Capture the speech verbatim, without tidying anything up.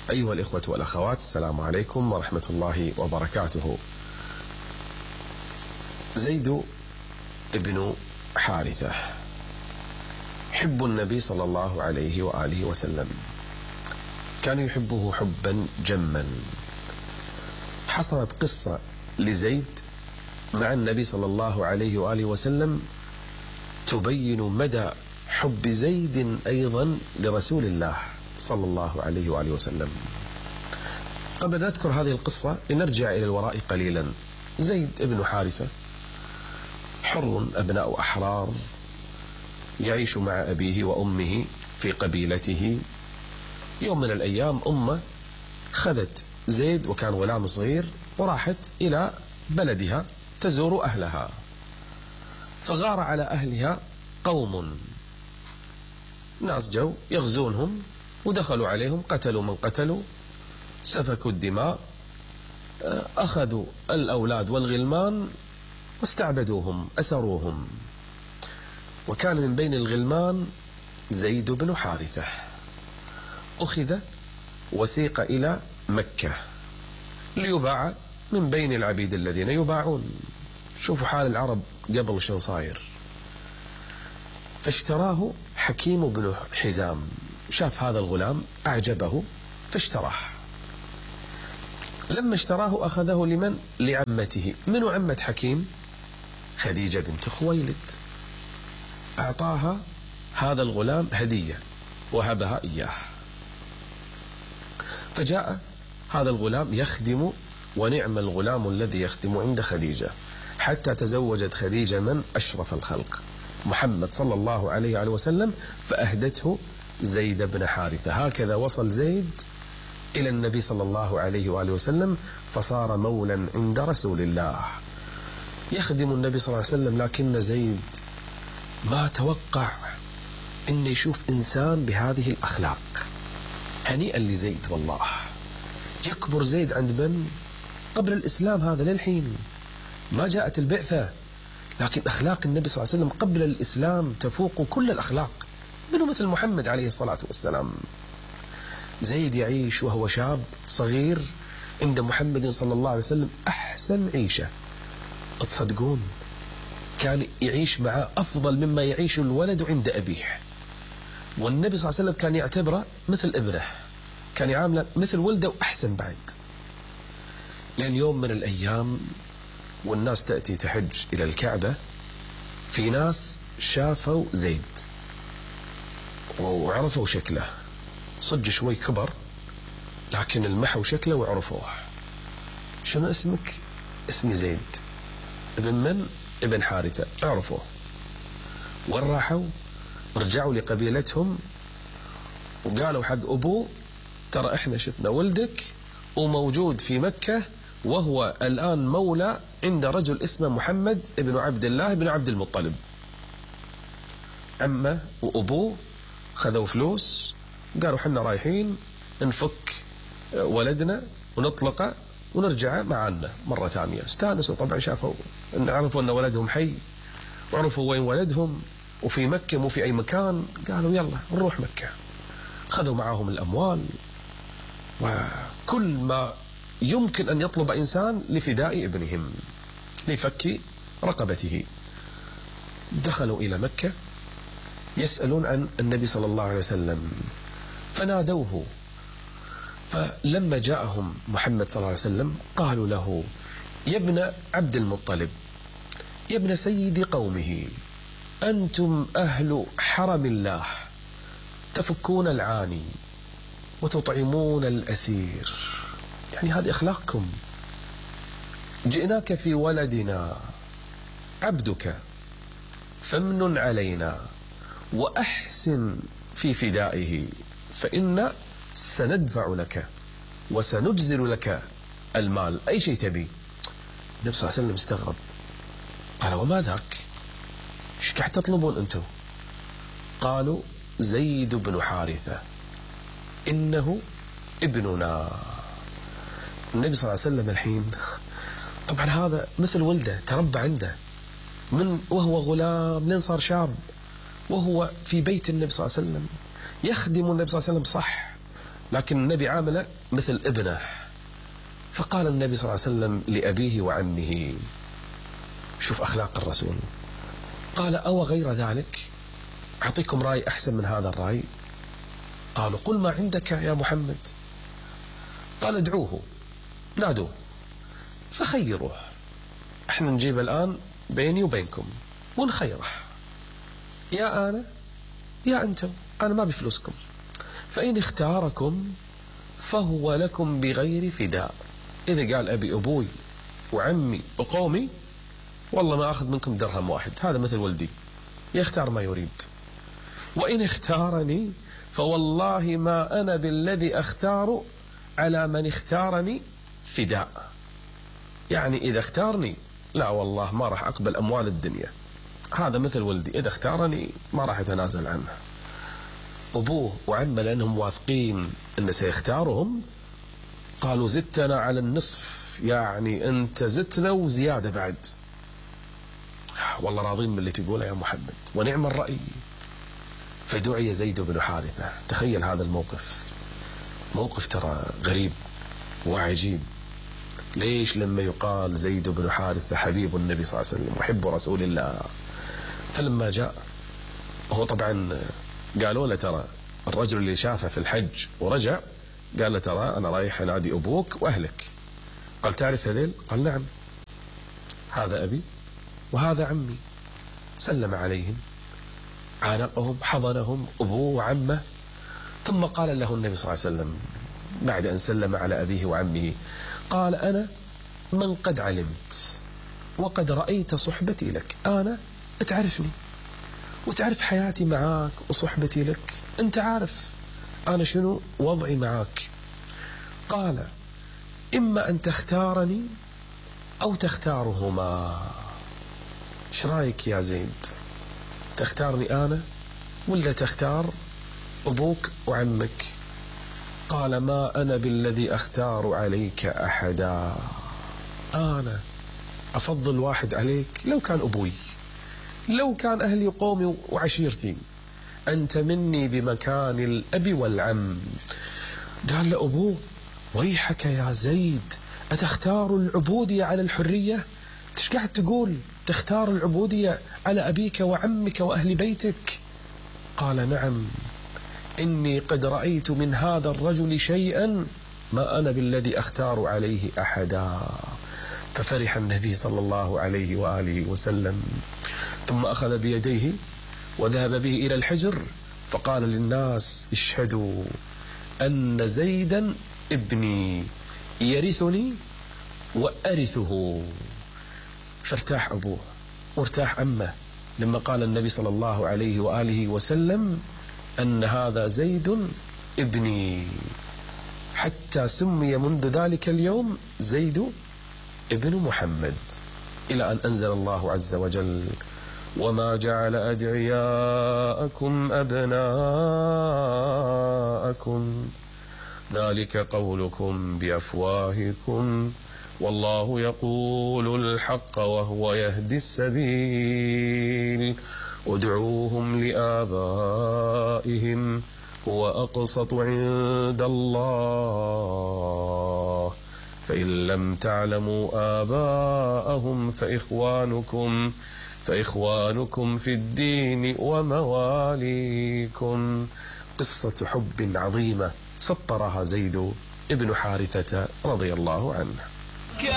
أيها الإخوة والأخوات، السلام عليكم ورحمة الله وبركاته. زيد ابن حارثة حب النبي صلى الله عليه وآله وسلم، كان يحبه حبا جما. حصلت قصة لزيد مع النبي صلى الله عليه وآله وسلم تبين مدى حب زيد أيضا لرسول الله صلى الله عليه وآله وسلم. قبل أن نذكر هذه القصة لنرجع إلى الوراء قليلا. زيد ابن حارثة حر أبناء أحرار، يعيش مع أبيه وأمه في قبيلته. يوم من الأيام أمه خذت زيد وكان غلام صغير وراحت إلى بلدها تزور أهلها، فغار على أهلها قوم، ناس جو يغزونهم ودخلوا عليهم، قتلوا من قتلوا، سفكوا الدماء، أخذوا الأولاد والغلمان واستعبدوهم، أسروهم. وكان من بين الغلمان زيد بن حارثة. أخذ وسيق إلى مكة ليباع من بين العبيد الذين يباعون. شوفوا حال العرب قبل شو صاير. فاشتراه حكيم بن حزام، شاف هذا الغلام أعجبه فاشتراه. لما اشتراه أخذه لمن؟ لعمته. منو عمة حكيم؟ خديجة بنت خويلد. أعطاها هذا الغلام هدية وهبها إياه. فجاء هذا الغلام يخدم، ونعم الغلام الذي يخدم عند خديجة، حتى تزوجت خديجة من أشرف الخلق محمد صلى الله عليه وآله وسلم، فأهدته زيد بن حارثة. هكذا وصل زيد إلى النبي صلى الله عليه وآله وسلم، فصار مولا عند رسول الله يخدم النبي صلى الله عليه وسلم. لكن زيد ما توقع أن يشوف إنسان بهذه الأخلاق. هنيئا لزيد والله. يكبر زيد عند من؟ قبل الإسلام، هذا للحين ما جاءت البعثة، لكن أخلاق النبي صلى الله عليه وسلم قبل الإسلام تفوق كل الأخلاق. منه مثل محمد عليه الصلاة والسلام. زيد يعيش وهو شاب صغير عند محمد صلى الله عليه وسلم أحسن عيشة. تصدقون كان يعيش معه أفضل مما يعيش الولد عند أبيه. والنبي صلى الله عليه وسلم كان يعتبره مثل ابنه، كان يعامله مثل ولده وأحسن بعد. لأن يوم من الأيام والناس تأتي تحج إلى الكعبة، في ناس شافوا زيد وعرفوا شكله، صج شوي كبر لكن المحوا شكله وعرفوه. شنو اسمك؟ اسمي زيد. ابن من؟ ابن حارثة. عرفوه. وين راحوا؟ رجعوا لقبيلتهم وقالوا حق أبوه ترى إحنا شفنا ولدك وموجود في مكة، وهو الآن مولى عند رجل اسمه محمد ابن عبد الله بن عبد المطلب. عمه وأبوه خذوا فلوس، قالوا حنا رايحين نفك ولدنا ونطلقه ونرجع معنا مرة ثانية. استانسوا طبعا، شافوا إن عرفوا أن ولدهم حي وعرفوا وين ولدهم وفي مكة مو في أي مكان. قالوا يلا نروح مكة. خذوا معهم الأموال وكل ما يمكن أن يطلب إنسان لفداء ابنهم، لفك رقبته. دخلوا إلى مكة يسألون عن النبي صلى الله عليه وسلم، فنادوه. فلما جاءهم محمد صلى الله عليه وسلم قالوا له يا ابن عبد المطلب، يا ابن سيد قومه، أنتم أهل حرم الله، تفكون العاني وتطعمون الأسير، يعني هذه أخلاقكم. جئناك في ولدنا عبدك فمن علينا وأحسن في فدائه، فإن سندفع لك وسنجزل لك المال، أي شيء تبي. النبي صلى الله عليه وسلم استغرب، قال وما ذاك؟ ايش قاعد تطلبون أنتم؟ قالوا زيد بن حارثة إنه ابننا. النبي صلى الله عليه وسلم الحين طبعا هذا مثل ولده، تربى عنده من وهو غلام لين صار شاب، وهو في بيت النبي صلى الله عليه وسلم يخدم النبي صلى الله عليه وسلم، صح، لكن النبي عامله مثل ابنه. فقال النبي صلى الله عليه وسلم لأبيه وعمه، شوف أخلاق الرسول، قال أو غير ذلك أعطيكم رأي أحسن من هذا الرأي؟ قالوا قل ما عندك يا محمد. قال ادعوه، نادوه فخيروه، احنا نجيب الآن بيني وبينكم ونخيره، يا أنا يا أنتم، أنا ما بفلوسكم، فإن اختاركم فهو لكم بغير فداء. إذا قال أبي أبوي وعمي وقومي والله ما أخذ منكم درهم واحد، هذا مثل ولدي يختار ما يريد. وإن اختارني فوالله ما أنا بالذي أختار على من اختارني فداء. يعني إذا اختارني لا والله ما راح أقبل أموال الدنيا، هذا مثل ولدي، إذا اختارني ما راح أتنازل عنه. أبوه وعمه لأنهم واثقين أن سيختارهم قالوا زدتنا على النصف، يعني أنت زدتنا وزيادة بعد، والله راضين من اللي تقوله يا محمد ونعم الرأي. فدعي زيد بن حارثة. تخيل هذا الموقف، موقف ترى غريب وعجيب. ليش؟ لما يقال زيد بن حارثة حبيب النبي صلى الله عليه وسلم وحب رسول الله، فلما جاء هو طبعا قالوا له ترى الرجل اللي شافه في الحج ورجع قال له ترى أنا رايح أنادي أبوك وأهلك. قال تعرف هذيل؟ قال نعم، هذا أبي وهذا عمي. سلم عليهم، عانقهم، حضنهم أبوه وعمه. ثم قال له النبي صلى الله عليه وسلم بعد أن سلم على أبيه وعمه، قال أنا من قد علمت وقد رأيت صحبتي لك. أنا تعرفني وتعرف حياتي معاك وصحبتي لك، أنت عارف أنا شنو وضعي معاك. قال إما أن تختارني أو تختارهما. ايش رايك يا زيد؟ تختارني أنا ولا تختار أبوك وعمك؟ قال ما أنا بالذي أختار عليك أحدا، أنا أفضل واحد عليك لو كان أبوي، لو كان أهلي قومي وعشيرتي، أنت مني بمكان الأب والعم. قال لأبوه ويحك يا زيد، أتختار العبودية على الحرية؟ ايش قاعد تقول؟ تختار العبودية على أبيك وعمك وأهل بيتك؟ قال نعم، إني قد رأيت من هذا الرجل شيئا ما أنا بالذي أختار عليه أحدا. ففرح النبي صلى الله عليه وآله وسلم، ثم أخذ بيديه وذهب به إلى الحجر فقال للناس اشهدوا أن زيدا ابني يرثني وأرثه. فارتاح أبوه وارتاح عمه لما قال النبي صلى الله عليه وآله وسلم أن هذا زيد ابني، حتى سمي منذ ذلك اليوم زيد ابن محمد، إلى أن أنزل الله عز وجل وما جعل أدعياءكم أبناءكم ذلك قولكم بأفواهكم والله يقول الحق وهو يهدي السبيل ادعوهم لآبائهم هو أقسط عند الله فإن لم تعلموا آباءهم فإخوانكم فإخوانكم في الدين ومواليكم. قصة حب عظيمة سطرها زيد ابن حارثة رضي الله عنه.